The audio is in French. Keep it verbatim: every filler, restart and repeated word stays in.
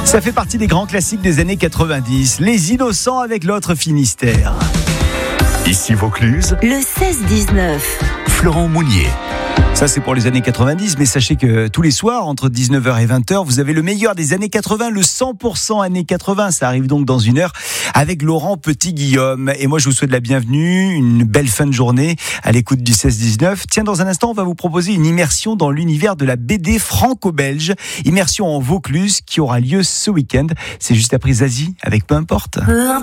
Ça fait partie des grands classiques des années quatre-vingt-dix. Les Innocents avec l'autre Finistère. Ici Vaucluse, le seize dix-neuf. Florent Mounier. Ça, c'est pour les années quatre-vingt-dix, mais sachez que tous les soirs, entre dix-neuf heures et vingt heures, vous avez le meilleur des années quatre-vingts, le cent pour cent années quatre-vingts. Ça arrive donc dans une heure avec Laurent Petit-Guillaume. Et moi, je vous souhaite la bienvenue, une belle fin de journée à l'écoute du seize dix-neuf. Tiens, dans un instant, on va vous proposer une immersion dans l'univers de la B D franco-belge. Immersion en Vaucluse qui aura lieu ce week-end. C'est juste après Zazie avec Peu importe. Peu importe.